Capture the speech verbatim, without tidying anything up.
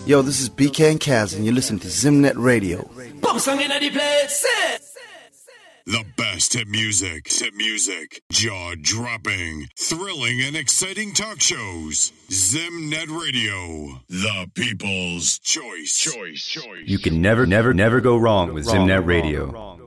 Yo, this is B K and Kaz, and you listen to Zimnet Radio. The best hit music, hit music, jaw-dropping, thrilling, and exciting talk shows. Zimnet Radio, the people's choice. Choice, choice. You can never, never, never go wrong with Zimnet Radio.